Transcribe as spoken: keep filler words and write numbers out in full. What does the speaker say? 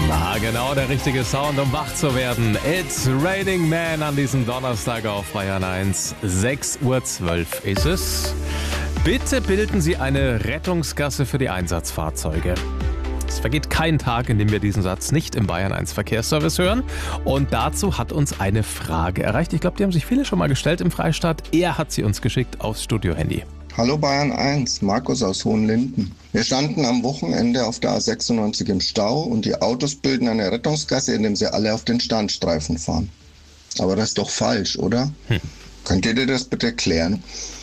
Ah, genau der richtige Sound, um wach zu werden. It's Raining Man an diesem Donnerstag auf Bayern eins. sechs Uhr zwölf ist es. Bitte bilden Sie eine Rettungsgasse für die Einsatzfahrzeuge. Es vergeht kein Tag, in dem wir diesen Satz nicht im Bayern eins Verkehrsservice hören. Und dazu hat uns eine Frage erreicht. Ich glaube, die haben sich viele schon mal gestellt im Freistaat. Er hat sie uns geschickt aufs Studio-Handy. Hallo Bayern eins, Markus aus Hohenlinden. Wir standen am Wochenende auf der A sechsundneunzig im Stau und die Autos bilden eine Rettungsgasse, indem sie alle auf den Standstreifen fahren. Aber das ist doch falsch, oder? Hm. Könnt ihr dir das bitte erklären?